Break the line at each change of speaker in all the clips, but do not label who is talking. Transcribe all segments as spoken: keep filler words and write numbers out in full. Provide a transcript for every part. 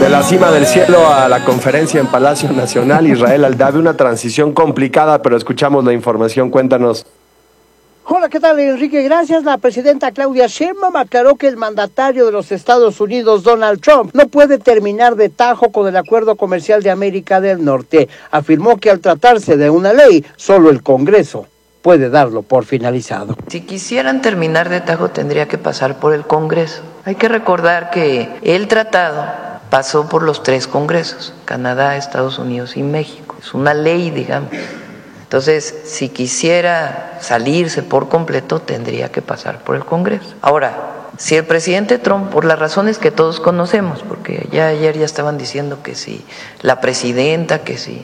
De la cima del cielo a la conferencia en Palacio Nacional, Israel Aldave, una transición complicada, pero escuchamos la información, cuéntanos.
Hola, ¿qué tal, Enrique? Gracias. La presidenta Claudia Sheinbaum aclaró que el mandatario de los Estados Unidos, Donald Trump, no puede terminar de tajo con el Acuerdo Comercial de América del Norte. Afirmó que al tratarse de una ley, solo el Congreso puede darlo por finalizado.
Si quisieran terminar de tajo, tendría que pasar por el Congreso. Hay que recordar que el tratado pasó por los tres congresos, Canadá, Estados Unidos y México. Es una ley, digamos. Entonces, si quisiera salirse por completo, tendría que pasar por el Congreso. Ahora, si el presidente Trump, por las razones que todos conocemos, porque ya ayer ya estaban diciendo que si la presidenta, que si...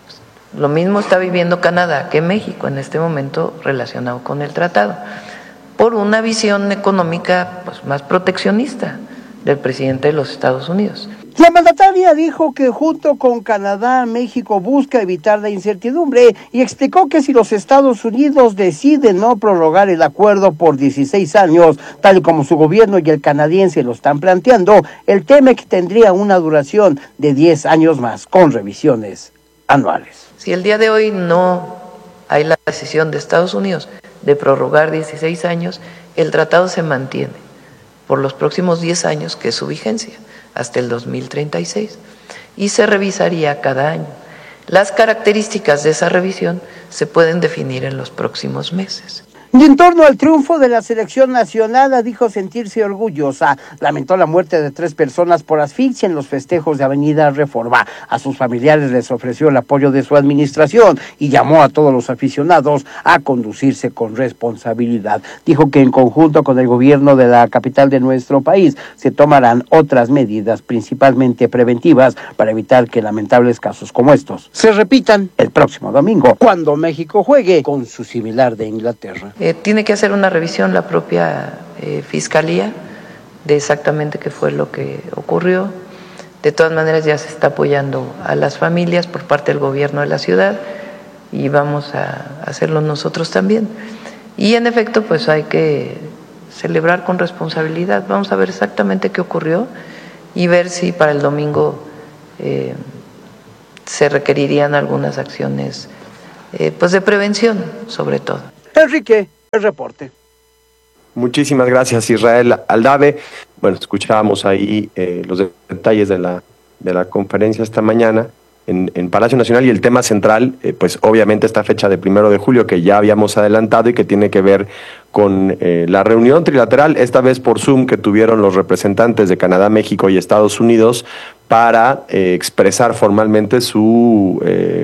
Lo mismo está viviendo Canadá que México en este momento relacionado con el tratado, por una visión económica pues, más proteccionista del presidente de los Estados Unidos.
La mandataria dijo que junto con Canadá, México busca evitar la incertidumbre y explicó que si los Estados Unidos deciden no prorrogar el acuerdo por dieciséis años, tal como su gobierno y el canadiense lo están planteando, el TEMEC tendría una duración de diez años más, con revisiones anuales.
Si el día de hoy no hay la decisión de Estados Unidos de prorrogar dieciséis años, el tratado se mantiene por los próximos diez años, que es su vigencia, hasta el dos mil treinta y seis, y se revisaría cada año. Las características de esa revisión se pueden definir en los próximos meses.
Y en torno al triunfo de la selección nacional, dijo sentirse orgullosa. Lamentó la muerte de tres personas por asfixia en los festejos de Avenida Reforma. A sus familiares les ofreció el apoyo de su administración y llamó a todos los aficionados a conducirse con responsabilidad. Dijo que en conjunto con el gobierno de la capital de nuestro país se tomarán otras medidas, principalmente preventivas, para evitar que lamentables casos como estos se repitan el próximo domingo, cuando México juegue con su similar de Inglaterra.
Eh, tiene que hacer una revisión la propia eh, Fiscalía de exactamente qué fue lo que ocurrió. De todas maneras ya se está apoyando a las familias por parte del gobierno de la ciudad y vamos a hacerlo nosotros también. Y en efecto, pues hay que celebrar con responsabilidad. Vamos a ver exactamente qué ocurrió y ver si para el domingo eh, se requerirían algunas acciones eh, pues de prevención, sobre todo.
Enrique, el reporte.
Muchísimas gracias, Israel Aldave. Bueno, escuchábamos ahí eh, los detalles de la, de la conferencia esta mañana en, en Palacio Nacional y el tema central, eh, pues obviamente esta fecha de primero de julio que ya habíamos adelantado y que tiene que ver con eh, la reunión trilateral, esta vez por Zoom, que tuvieron los representantes de Canadá, México y Estados Unidos para eh, expresar formalmente su... Eh,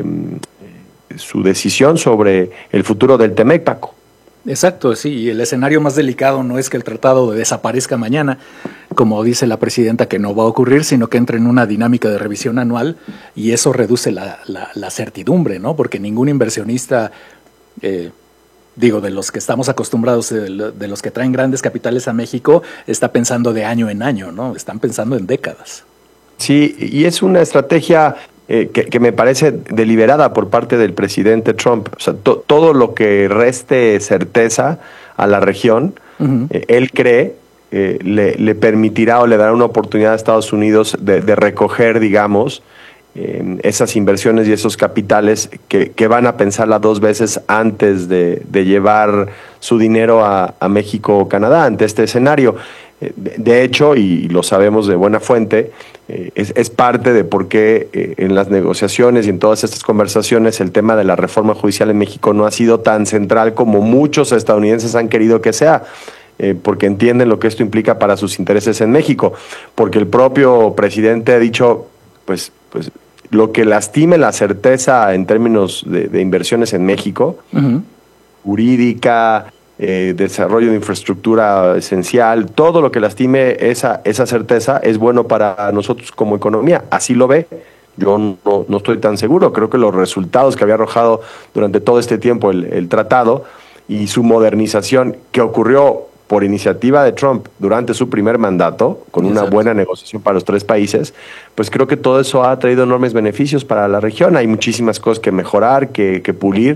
su decisión sobre el futuro del TEMEC, Paco.
Exacto, sí, y el escenario más delicado no es que el tratado desaparezca mañana, como dice la presidenta que no va a ocurrir, sino que entre en una dinámica de revisión anual y eso reduce la, la, la certidumbre, ¿no? Porque ningún inversionista, eh, digo, de los que estamos acostumbrados, de, de los que traen grandes capitales a México, está pensando de año en año, ¿no? Están pensando en décadas.
Sí, y es una estrategia... Eh, que, que me parece deliberada por parte del presidente Trump. O sea, to, todo lo que reste certeza a la región, uh-huh. eh, él cree eh, le, le permitirá o le dará una oportunidad a Estados Unidos de, de recoger, digamos, eh, esas inversiones y esos capitales que, que van a pensarla dos veces antes de, de llevar su dinero a, a México o Canadá ante este escenario. Eh, de, de hecho, y lo sabemos de buena fuente, Eh, es, es parte de por qué eh, en las negociaciones y en todas estas conversaciones el tema de la reforma judicial en México no ha sido tan central como muchos estadounidenses han querido que sea, eh, porque entienden lo que esto implica para sus intereses en México, porque el propio presidente ha dicho, pues, pues lo que lastime la certeza en términos de, de inversiones en México, uh-huh. jurídica, Eh, desarrollo de infraestructura esencial, todo lo que lastime esa, esa certeza es bueno para nosotros como economía, así lo ve. Yo no, no estoy tan seguro, creo que los resultados que había arrojado durante todo este tiempo el, el tratado y su modernización que ocurrió por iniciativa de Trump durante su primer mandato, con una buena negociación para los tres países, pues creo que todo eso ha traído enormes beneficios para la región. Hay muchísimas cosas que mejorar, que, que pulir,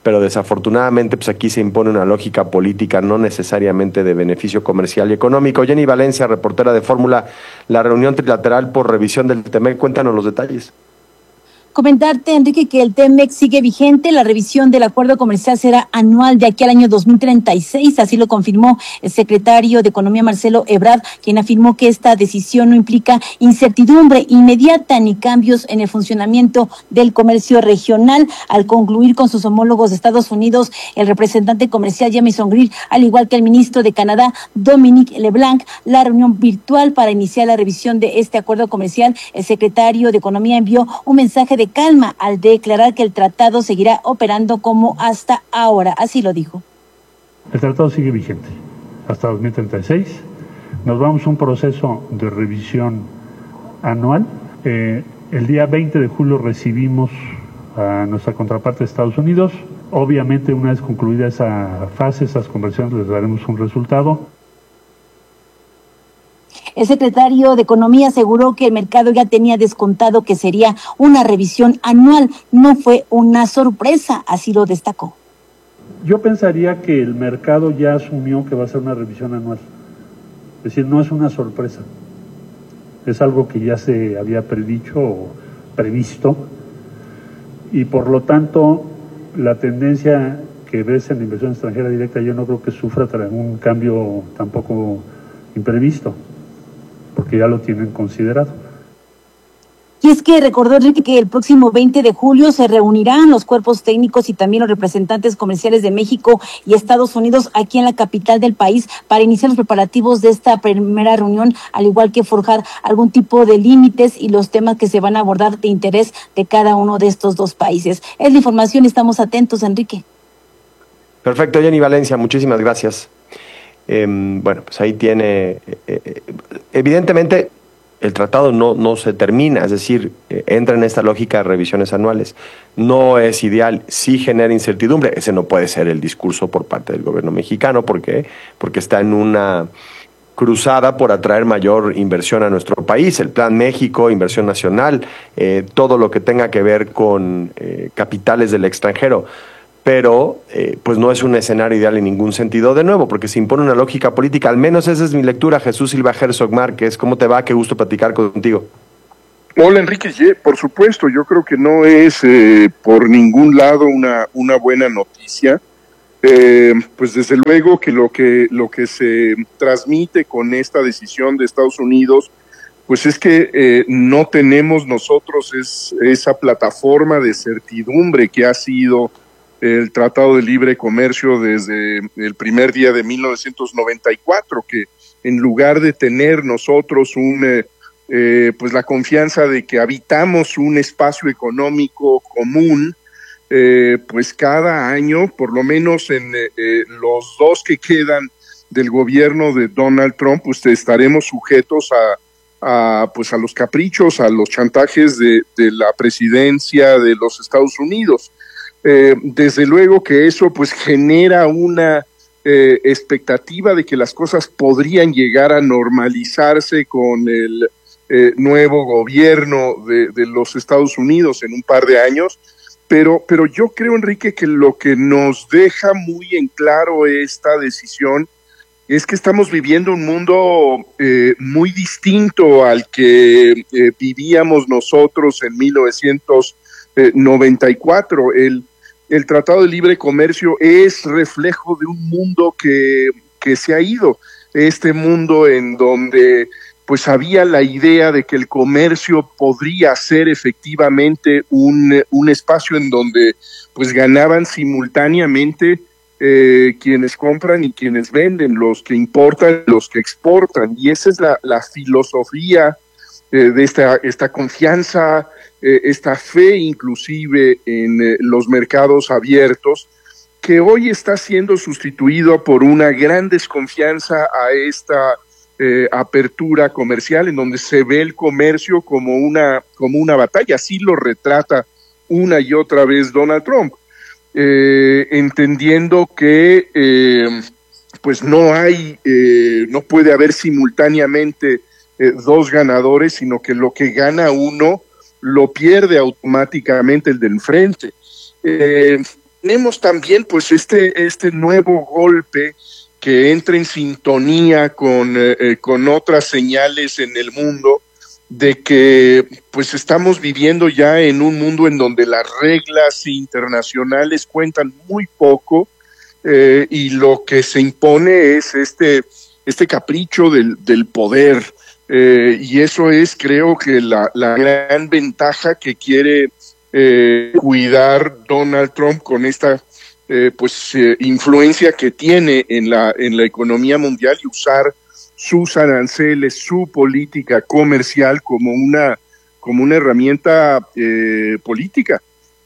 pero desafortunadamente pues aquí se impone una lógica política, no necesariamente de beneficio comercial y económico. Jenny Valencia, reportera de Fórmula, la reunión trilateral por revisión del TEMEC, cuéntanos los detalles.
Comentarte, Enrique, que el TEMEC sigue vigente. La revisión del acuerdo comercial será anual de aquí al año dos mil treinta y seis. Así lo confirmó el secretario de Economía, Marcelo Ebrard, quien afirmó que esta decisión no implica incertidumbre inmediata ni cambios en el funcionamiento del comercio regional. Al concluir con sus homólogos de Estados Unidos, el representante comercial Jamieson Greer, al igual que el ministro de Canadá, Dominic LeBlanc, la reunión virtual para iniciar la revisión de este acuerdo comercial, el secretario de Economía envió un mensaje de calma al declarar que el tratado seguirá operando como hasta ahora. Así lo dijo.
El tratado sigue vigente hasta dos mil treinta y seis. Nos vamos a un proceso de revisión anual. Eh, el día veinte de julio recibimos a nuestra contraparte de Estados Unidos. Obviamente, una vez concluida esa fase, esas conversaciones, les daremos un resultado.
El secretario de Economía aseguró que el mercado ya tenía descontado que sería una revisión anual, no fue una sorpresa, así lo destacó.
Yo pensaría que el mercado ya asumió que va a ser una revisión anual, es decir, no es una sorpresa, es algo que ya se había predicho o previsto, y por lo tanto la tendencia que ves en la inversión extranjera directa yo no creo que sufra un cambio tampoco imprevisto, porque ya lo tienen considerado.
Y es que recordó Enrique que el próximo veinte de julio se reunirán los cuerpos técnicos y también los representantes comerciales de México y Estados Unidos aquí en la capital del país para iniciar los preparativos de esta primera reunión, al igual que forjar algún tipo de límites y los temas que se van a abordar de interés de cada uno de estos dos países. Es la información, estamos atentos, Enrique.
Perfecto, Jenny Valencia, muchísimas gracias. Eh, bueno, pues ahí tiene, eh, eh, evidentemente el tratado no, no se termina, es decir, eh, entra en esta lógica de revisiones anuales. No es ideal, sí genera incertidumbre, ese no puede ser el discurso por parte del gobierno mexicano, ¿por qué? Porque está en una cruzada por atraer mayor inversión a nuestro país, el Plan México, inversión nacional, eh, todo lo que tenga que ver con eh, capitales del extranjero. Pero eh, pues no es un escenario ideal en ningún sentido, de nuevo, porque se impone una lógica política, al menos esa es mi lectura. Jesús Silva Herzog Márquez, ¿cómo te va? Qué gusto platicar contigo.
Hola Enrique, por supuesto, yo creo que no es eh, por ningún lado una, una buena noticia, eh, pues desde luego que lo que lo que se transmite con esta decisión de Estados Unidos, pues es que eh, no tenemos nosotros es, esa plataforma de certidumbre que ha sido el Tratado de Libre Comercio desde el primer día de mil novecientos noventa y cuatro, que en lugar de tener nosotros un, eh, eh, pues la confianza de que habitamos un espacio económico común, eh, pues cada año, por lo menos en eh, los dos que quedan del gobierno de Donald Trump, pues estaremos sujetos a, a, pues a los caprichos, a los chantajes de, de la presidencia de los Estados Unidos. Eh, desde luego que eso pues genera una eh, expectativa de que las cosas podrían llegar a normalizarse con el eh, nuevo gobierno de, de los Estados Unidos en un par de años, pero, pero yo creo, Enrique, que lo que nos deja muy en claro esta decisión es que estamos viviendo un mundo eh, muy distinto al que eh, vivíamos nosotros en mil novecientos noventa y cuatro. El El Tratado de Libre Comercio es reflejo de un mundo que, que se ha ido, este mundo en donde pues había la idea de que el comercio podría ser efectivamente un, un espacio en donde pues ganaban simultáneamente eh, quienes compran y quienes venden, los que importan, los que exportan, y esa es la, la filosofía eh, de esta, esta confianza, esta fe inclusive en eh, los mercados abiertos, que hoy está siendo sustituido por una gran desconfianza a esta eh, apertura comercial, en donde se ve el comercio como una, como una batalla. Así lo retrata una y otra vez Donald Trump, eh, entendiendo que eh, pues no hay, eh, no puede haber simultáneamente eh, dos ganadores, sino que lo que gana uno lo pierde automáticamente el del frente. Eh, tenemos también pues este, este nuevo golpe que entra en sintonía con, eh, con otras señales en el mundo, de que pues estamos viviendo ya en un mundo en donde las reglas internacionales cuentan muy poco, eh, y lo que se impone es este, este capricho del, del poder, eh, y eso es, creo que la, la gran ventaja que quiere eh, cuidar Donald Trump con esta eh, pues eh, influencia que tiene en la, en la economía mundial, y usar sus aranceles, su política comercial como una, como una herramienta eh, política.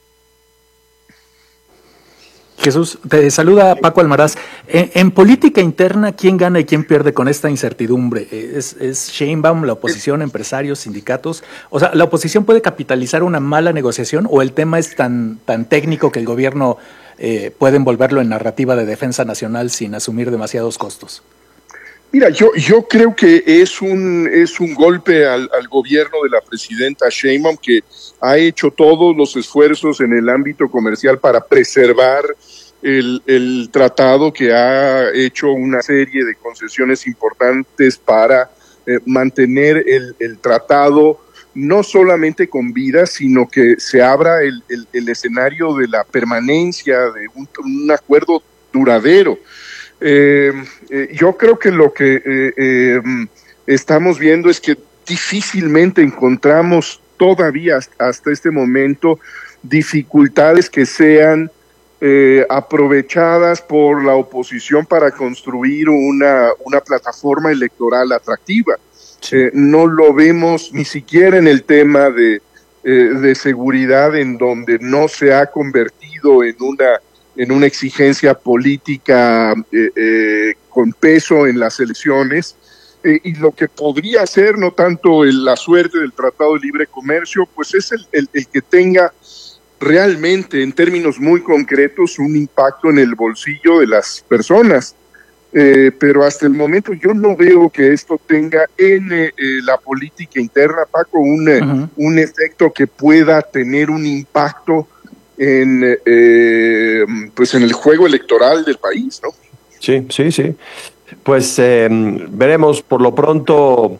Jesús, te saluda Paco Almaraz. En, en política interna, ¿quién gana y quién pierde con esta incertidumbre? ¿Es, es Sheinbaum, la oposición, empresarios, sindicatos? O sea, ¿la oposición puede capitalizar una mala negociación o el tema es tan, tan técnico que el gobierno eh, puede envolverlo en narrativa de defensa nacional sin asumir demasiados costos?
Mira, yo, yo creo que es un, es un golpe al, al gobierno de la presidenta Sheinbaum, que ha hecho todos los esfuerzos en el ámbito comercial para preservar el, el tratado, que ha hecho una serie de concesiones importantes para eh, mantener el, el tratado no solamente con vida, sino que se abra el, el, el escenario de la permanencia de un, un acuerdo duradero. Eh, eh, yo creo que lo que eh, eh, estamos viendo es que difícilmente encontramos todavía hasta, hasta este momento dificultades que sean eh, aprovechadas por la oposición para construir una, una plataforma electoral atractiva. Sí. Eh, no lo vemos ni siquiera en el tema de, eh, de seguridad, en donde no se ha convertido en una en una exigencia política eh, eh, con peso en las elecciones, eh, y lo que podría ser no tanto el, la suerte del Tratado de Libre Comercio, pues es el, el, el que tenga realmente, en términos muy concretos, un impacto en el bolsillo de las personas. Eh, pero hasta el momento yo no veo que esto tenga en eh, la política interna, Paco, un, uh-huh. un efecto que pueda tener un impacto en eh, pues en el juego electoral del país, ¿no?
Sí, sí, sí. Pues eh, veremos. Por lo pronto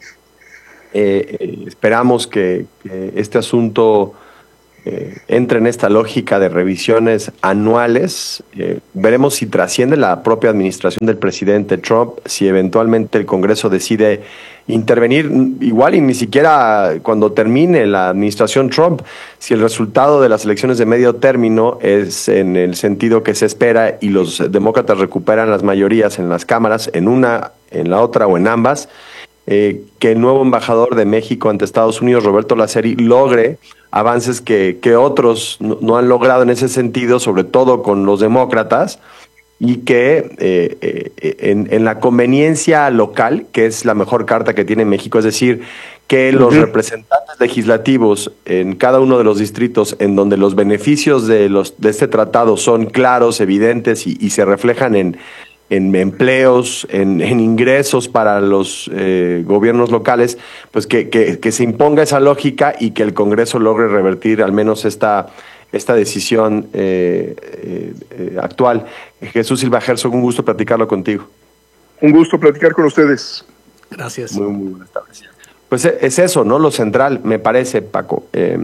eh, eh, esperamos que, que este asunto eh, entre en esta lógica de revisiones anuales. Eh, veremos si trasciende la propia administración del presidente Trump, si eventualmente el Congreso decide intervenir, igual y ni siquiera cuando termine la administración Trump, si el resultado de las elecciones de medio término es en el sentido que se espera y los demócratas recuperan las mayorías en las cámaras, en una, en la otra o en ambas, eh, que el nuevo embajador de México ante Estados Unidos, Roberto Laceri, logre avances que, que otros no, no han logrado en ese sentido, sobre todo con los demócratas, y que eh, eh, en, en la conveniencia local, que es la mejor carta que tiene México, es decir, que los uh-huh. representantes legislativos en cada uno de los distritos en donde los beneficios de, los, de este tratado son claros, evidentes y, y se reflejan en, en empleos, en, en ingresos para los eh, gobiernos locales, pues que, que, que se imponga esa lógica y que el Congreso logre revertir al menos esta... esta decisión eh, eh, eh, actual. Jesús Silva Herzog, un gusto platicarlo contigo.
Un gusto platicar con ustedes.
Gracias.
Muy, muy buenas tardes. Pues es eso, ¿no? Lo central, me parece, Paco. Eh,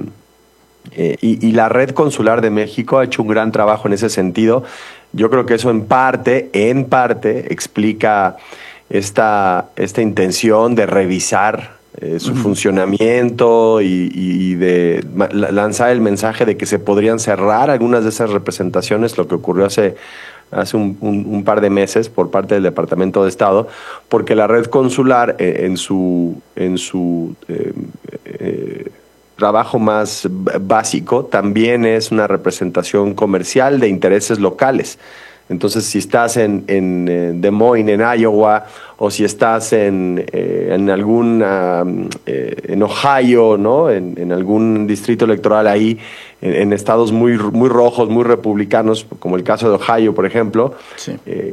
eh, y, y la Red Consular de México ha hecho un gran trabajo en ese sentido. Yo creo que eso en parte, en parte, explica esta, esta intención de revisar Eh, su uh-huh. funcionamiento y, y de ma- lanzar el mensaje de que se podrían cerrar algunas de esas representaciones, lo que ocurrió hace, hace un, un, un par de meses por parte del Departamento de Estado, porque la red consular eh, en su, en su eh, eh, trabajo más b- básico también es una representación comercial de intereses locales. Entonces, si estás en, en eh, Des Moines, en Iowa, o si estás en, eh, en algún, uh, eh, en Ohio, ¿no? En, en algún distrito electoral ahí, en, en estados muy, muy rojos, muy republicanos, como el caso de Ohio, por ejemplo, sí. eh,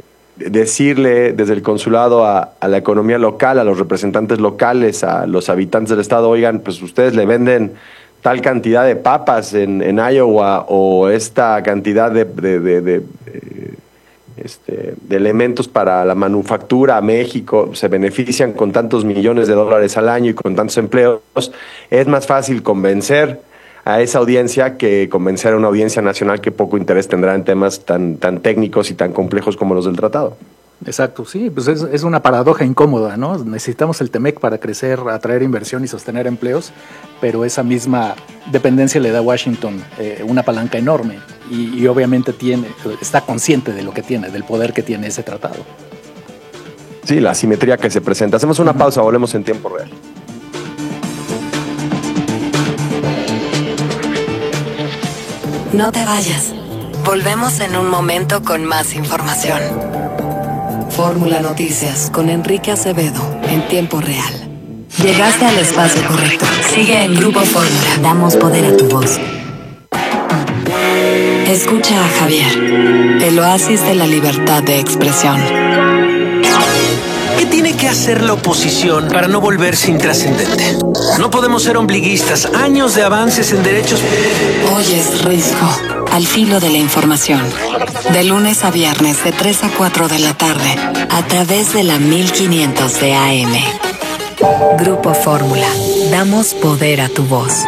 decirle desde el consulado a, a la economía local, a los representantes locales, a los habitantes del estado, oigan, pues ustedes le venden tal cantidad de papas en, en Iowa o esta cantidad de, de, de, de, de, este, de elementos para la manufactura a México, se benefician con tantos millones de dólares al año y con tantos empleos, es más fácil convencer a esa audiencia que convencer a una audiencia nacional que poco interés tendrá en temas tan, tan técnicos y tan complejos como los del tratado.
Exacto, sí, pues es, es una paradoja incómoda, ¿no? Necesitamos el TEMEC para crecer, atraer inversión y sostener empleos, pero esa misma dependencia le da a Washington eh, una palanca enorme y, y obviamente tiene, está consciente de lo que tiene, del poder que tiene ese tratado.
Sí, la asimetría que se presenta. Hacemos una uh-huh. pausa, volvemos en tiempo real.
No te vayas. Volvemos en un momento con más información. Fórmula Noticias con Enrique Acevedo en tiempo real. Llegaste al espacio correcto. Sigue en Grupo Fórmula. Damos poder a tu voz. Escucha a Javier, el oasis de la libertad de expresión.
¿Qué tiene que hacer la oposición para no volverse intrascendente? No podemos ser ombliguistas. Años de avances en derechos.
Oyes Risco, al filo de la información. De lunes a viernes de tres a cuatro de la tarde, a través de la mil quinientos de A M. Grupo Fórmula. Damos poder a tu voz.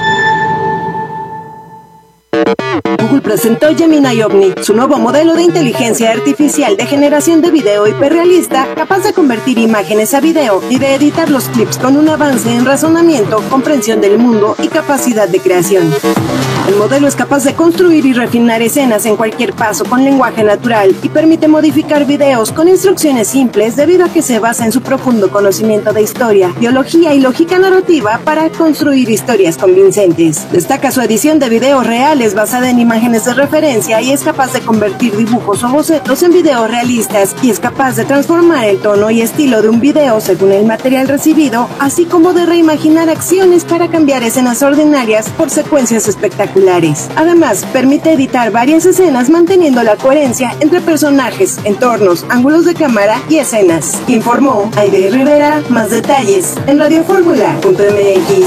Google presentó Gemini Omni, su nuevo modelo de inteligencia artificial de generación de video hiperrealista, capaz de convertir imágenes a video y de editar los clips con un avance en razonamiento, comprensión del mundo y capacidad de creación. El modelo es capaz de construir y refinar escenas en cualquier paso con lenguaje natural y permite modificar videos con instrucciones simples debido a que se basa en su profundo conocimiento de historia, biología y lógica narrativa para construir historias convincentes. Destaca su edición de videos reales basada en imágenes de referencia y es capaz de convertir dibujos o bocetos en videos realistas y es capaz de transformar el tono y estilo de un video según el material recibido, así como de reimaginar acciones para cambiar escenas ordinarias por secuencias espectaculares. Además, permite editar varias escenas manteniendo la coherencia entre personajes, entornos, ángulos de cámara y escenas. Informó Aide Rivera. Más detalles en radioformula punto m x.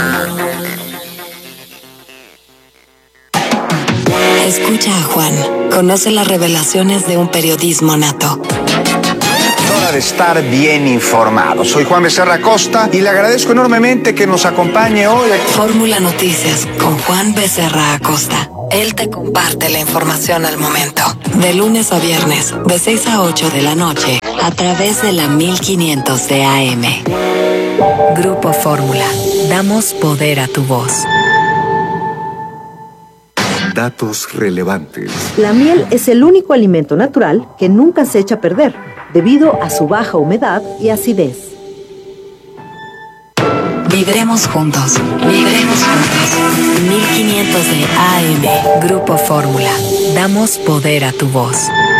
Escucha a Juan. Conoce las revelaciones de un periodismo nato.
Hora de estar bien informado. Soy Juan Becerra Acosta y le agradezco enormemente que nos acompañe hoy.
Fórmula Noticias con Juan Becerra Acosta. Él te comparte la información al momento. De lunes a viernes, de seis a ocho de la noche, a través de la mil quinientos de A M. Grupo Fórmula. Damos poder a tu voz.
Datos relevantes.
La miel es el único alimento natural que nunca se echa a perder, debido a su baja humedad y acidez.
Vibremos juntos, vibremos juntos. mil quinientos de A M. Grupo Fórmula. Damos poder a tu voz.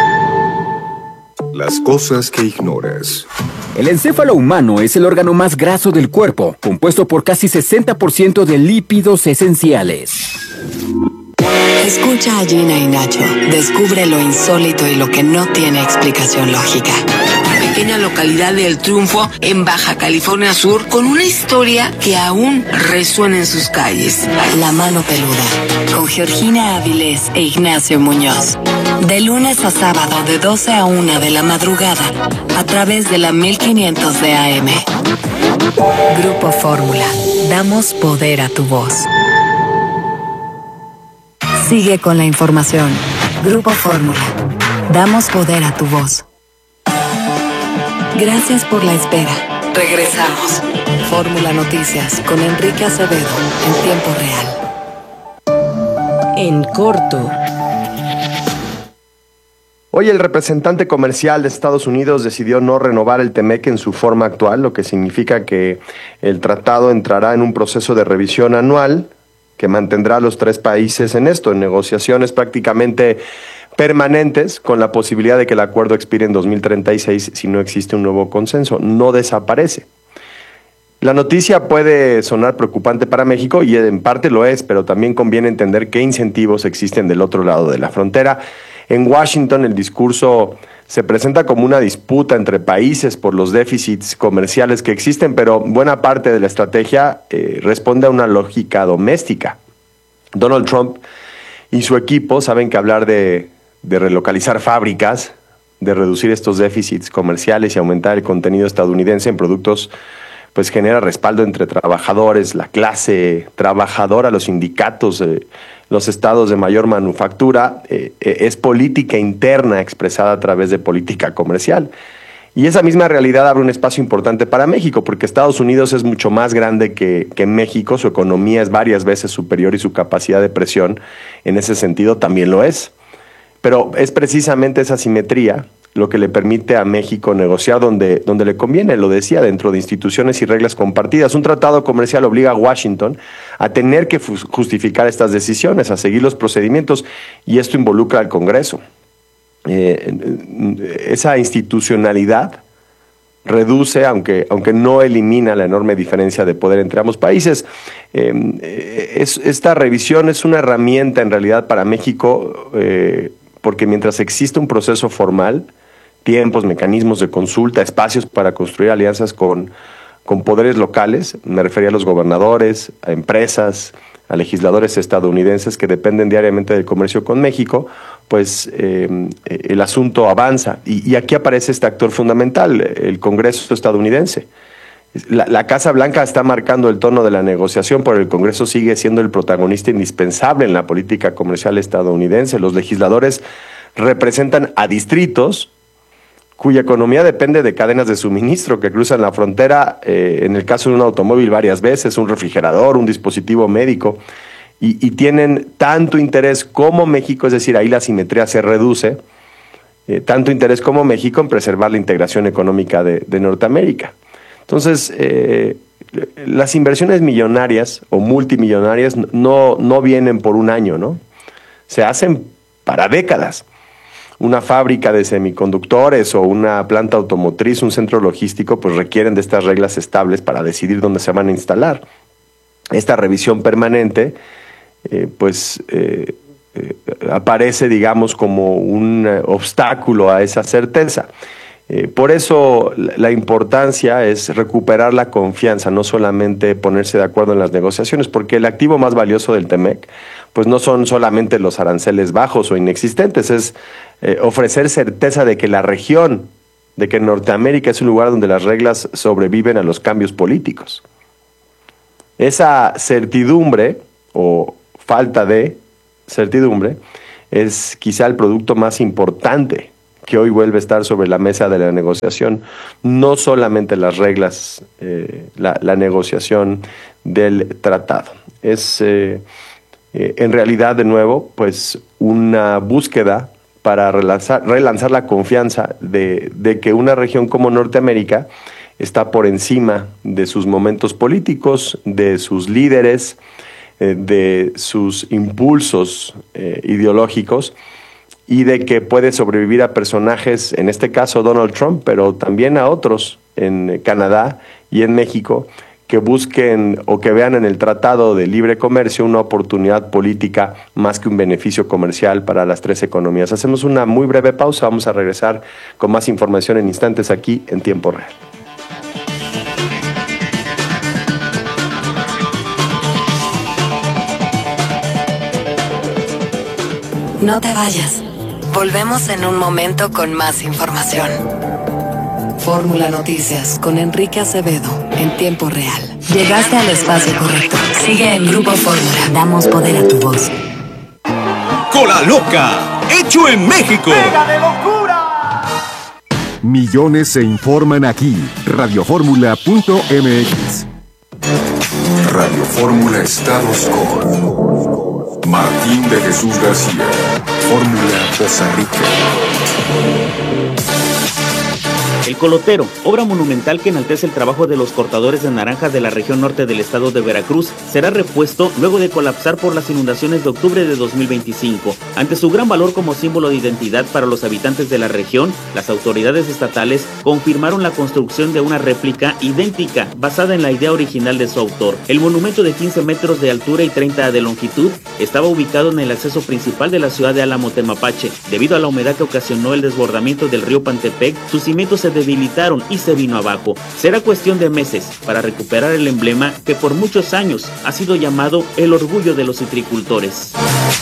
Las cosas que ignoras.
El encéfalo humano es el órgano más graso del cuerpo, compuesto por casi sesenta por ciento de lípidos esenciales.
Escucha a Gina y Nacho. Descubre lo insólito y lo que no tiene explicación lógica.
Pequeña localidad de El Triunfo, en Baja California Sur, con una historia que aún resuena en sus calles.
La mano peluda, con Georgina Avilés e Ignacio Muñoz. De lunes a sábado, de doce a una de la madrugada, a través de la mil quinientos de A M. Grupo Fórmula. Damos poder a tu voz. Sigue con la información. Grupo Fórmula. Damos poder a tu voz. Gracias por la espera. Regresamos. Fórmula Noticias con Enrique Acevedo en tiempo real.
En corto.
Hoy el representante comercial de Estados Unidos decidió no renovar el TEMEC en su forma actual, lo que significa que el tratado entrará en un proceso de revisión anual que mantendrá a los tres países en esto, en negociaciones prácticamente permanentes, con la posibilidad de que el acuerdo expire en dos mil treinta y seis si no existe un nuevo consenso. No desaparece. La noticia puede sonar preocupante para México, y en parte lo es, pero también conviene entender qué incentivos existen del otro lado de la frontera. En Washington, el discurso se presenta como una disputa entre países por los déficits comerciales que existen, pero buena parte de la estrategia eh, responde a una lógica doméstica. Donald Trump y su equipo saben que hablar de, de relocalizar fábricas, de reducir estos déficits comerciales y aumentar el contenido estadounidense en productos, pues genera respaldo entre trabajadores, la clase trabajadora, los sindicatos, eh, los estados de mayor manufactura. Eh, eh, es política interna expresada a través de política comercial. Y esa misma realidad abre un espacio importante para México, porque Estados Unidos es mucho más grande que, que México, su economía es varias veces superior y su capacidad de presión en ese sentido también lo es. Pero es precisamente esa simetría lo que le permite a México negociar donde, donde le conviene, lo decía, dentro de instituciones y reglas compartidas. Un tratado comercial obliga a Washington a tener que justificar estas decisiones, a seguir los procedimientos, y esto involucra al Congreso. Eh, esa institucionalidad reduce, aunque, aunque no elimina la enorme diferencia de poder entre ambos países. Eh, es, esta revisión es una herramienta en realidad para México, eh, porque mientras existe un proceso formal, tiempos, mecanismos de consulta, espacios para construir alianzas con, con poderes locales, me refería a los gobernadores, a empresas, a legisladores estadounidenses que dependen diariamente del comercio con México, pues eh, el asunto avanza. Y, y aquí aparece este actor fundamental, el Congreso estadounidense. La, la Casa Blanca está marcando el tono de la negociación, pero el Congreso sigue siendo el protagonista indispensable en la política comercial estadounidense. Los legisladores representan a distritos cuya economía depende de cadenas de suministro que cruzan la frontera, eh, en el caso de un automóvil varias veces, un refrigerador, un dispositivo médico, y, y tienen tanto interés como México, es decir, ahí la simetría se reduce, eh, tanto interés como México en preservar la integración económica de, de Norteamérica. Entonces, eh, las inversiones millonarias o multimillonarias no, no vienen por un año, ¿no? Se hacen para décadas. Una fábrica de semiconductores o una planta automotriz, un centro logístico, pues requieren de estas reglas estables para decidir dónde se van a instalar. Esta revisión permanente, eh, pues eh, eh, aparece, digamos, como un eh, obstáculo a esa certeza. Eh, por eso la importancia es recuperar la confianza, no solamente ponerse de acuerdo en las negociaciones, porque el activo más valioso del TEMEC pues no son solamente los aranceles bajos o inexistentes, es eh, ofrecer certeza de que la región, de que Norteamérica es un lugar donde las reglas sobreviven a los cambios políticos. Esa certidumbre o falta de certidumbre es quizá el producto más importante que hoy vuelve a estar sobre la mesa de la negociación, no solamente las reglas, eh, la, la negociación del tratado. Es eh, eh, en realidad, de nuevo, pues una búsqueda para relanzar, relanzar la confianza de, de que una región como Norteamérica está por encima de sus momentos políticos, de sus líderes, eh, de sus impulsos eh, ideológicos, y de que puede sobrevivir a personajes, en este caso Donald Trump, pero también a otros en Canadá y en México, que busquen o que vean en el Tratado de Libre Comercio una oportunidad política más que un beneficio comercial para las tres economías. Hacemos una muy breve pausa, vamos a regresar con más información en instantes aquí en Tiempo Real.
No te vayas. Volvemos en un momento con más información. Fórmula Noticias con Enrique Acevedo en tiempo real. Llegaste al espacio correcto. Sigue en Grupo Fórmula. Damos poder a tu voz.
Cola Loca, hecho en México.
¡Pega de locura!
Millones se informan aquí. radio fórmula punto m x. Radio Fórmula Estados con Martín de Jesús García. Fórmula Costa Rica.
El Colotero, obra monumental que enaltece el trabajo de los cortadores de naranjas de la región norte del estado de Veracruz, será repuesto luego de colapsar por las inundaciones de octubre de dos mil veinticinco. Ante su gran valor como símbolo de identidad para los habitantes de la región, las autoridades estatales confirmaron la construcción de una réplica idéntica, basada en la idea original de su autor. El monumento de quince metros de altura y treinta de longitud estaba ubicado en el acceso principal de la ciudad de Álamo, Temapache. Debido a la humedad que ocasionó el desbordamiento del río Pantepec, sus cimientos se debilitaron y se vino abajo. Será cuestión de meses para recuperar el emblema que por muchos años ha sido llamado el orgullo de los citricultores.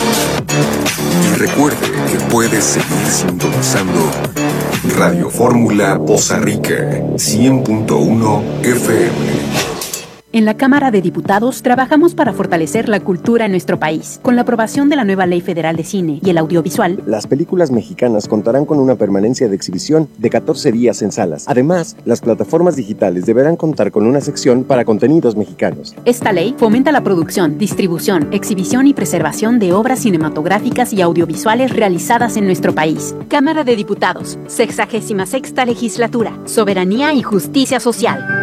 Y recuerde que puede seguir sintonizando Radio Fórmula Poza Rica cien punto uno F M.
En la Cámara de Diputados trabajamos para fortalecer la cultura en nuestro país. Con la aprobación de la nueva Ley Federal de Cine y el Audiovisual,
las películas mexicanas contarán con una permanencia de exhibición de catorce días en salas. Además, las plataformas digitales deberán contar con una sección para contenidos mexicanos.
Esta ley fomenta la producción, distribución, exhibición y preservación de obras cinematográficas y audiovisuales realizadas en nuestro país. Cámara de Diputados, sexagésima sexta legislatura, soberanía y justicia social.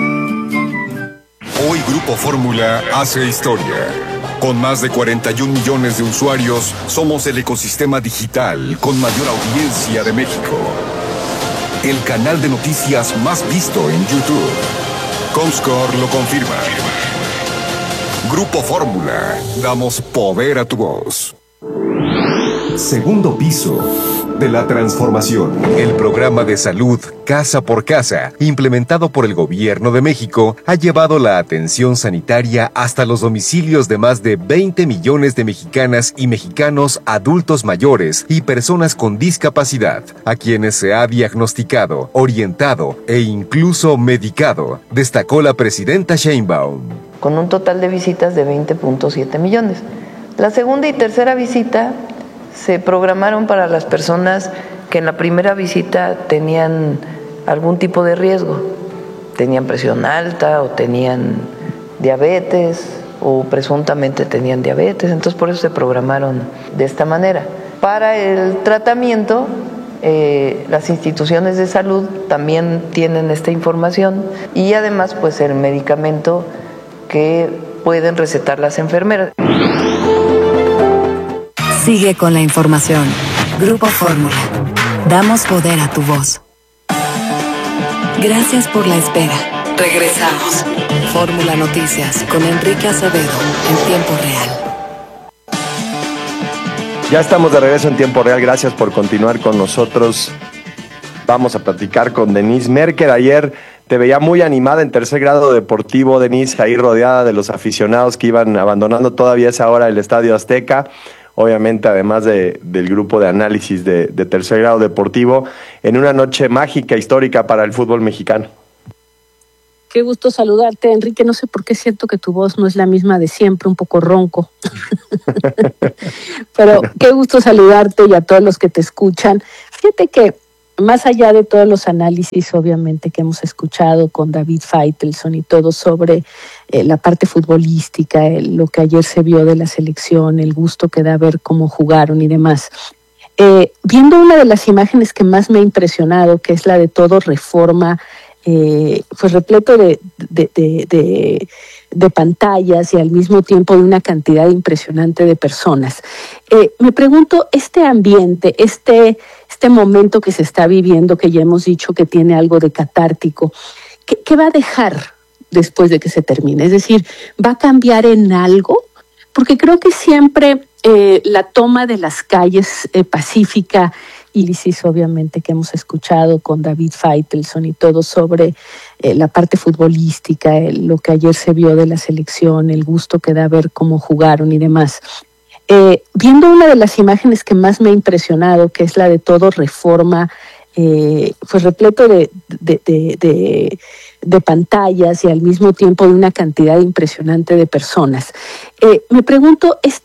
Hoy Grupo Fórmula hace historia. Con más de cuarenta y un millones de usuarios, somos el ecosistema digital con mayor audiencia de México. El canal de noticias más visto en YouTube. Comscore lo confirma. Grupo Fórmula, damos poder a tu voz. Segundo piso de la transformación. El programa de salud Casa por Casa, implementado por el Gobierno de México, ha llevado la atención sanitaria hasta los domicilios de más de veinte millones de mexicanas y mexicanos adultos mayores y personas con discapacidad, a quienes se ha diagnosticado, orientado e incluso medicado, destacó la presidenta Sheinbaum.
Con un total de visitas de veinte punto siete millones. La segunda y tercera visita se programaron para las personas que en la primera visita tenían algún tipo de riesgo, tenían presión alta o tenían diabetes o presuntamente tenían diabetes, entonces por eso se programaron de esta manera. Para el tratamiento, eh, las instituciones de salud también tienen esta información y además pues el medicamento que pueden recetar las enfermeras.
Sigue con la información. Grupo Fórmula. Damos poder a tu voz. Gracias por la espera. Regresamos. Fórmula Noticias con Enrique Acevedo en tiempo real.
Ya estamos de regreso en tiempo real. Gracias por continuar con nosotros. Vamos a platicar con Denise Merker. Ayer te veía muy animada en tercer grado deportivo, Denise, ahí rodeada de los aficionados que iban abandonando todavía a esa hora el Estadio Azteca. Obviamente, además de, del grupo de análisis de, de tercer grado deportivo, en una noche mágica, histórica para el fútbol mexicano.
Qué gusto saludarte, Enrique. No sé por qué siento que tu voz no es la misma de siempre, un poco ronco. Pero qué gusto saludarte y a todos los que te escuchan. Fíjate que más allá de todos los análisis, obviamente, que hemos escuchado con David Faitelson y todo sobre eh, la parte futbolística, el, lo que ayer se vio de la selección, el gusto que da ver cómo jugaron y demás, eh, viendo una de las imágenes que más me ha impresionado, que es la de todo Reforma, eh, pues repleto de, de, de, de, de pantallas y al mismo tiempo de una cantidad impresionante de personas. Eh, me pregunto, este ambiente, este... este momento que se está viviendo, que ya hemos dicho que tiene algo de catártico, ¿qué, qué va a dejar después de que se termine? Es decir, ¿va a cambiar en algo? Porque creo que siempre eh, la toma de las calles eh, pacífica, Ilisis, obviamente, que hemos escuchado con David Faitelson y todo sobre eh, la parte futbolística, el, lo que ayer se vio de la selección, el gusto que da ver cómo jugaron y demás. Eh, viendo una de las imágenes que más me ha impresionado, que es la de todo Reforma, eh, pues repleto de, de, de, de, de pantallas y al mismo tiempo de una cantidad impresionante de personas. Eh, me pregunto, este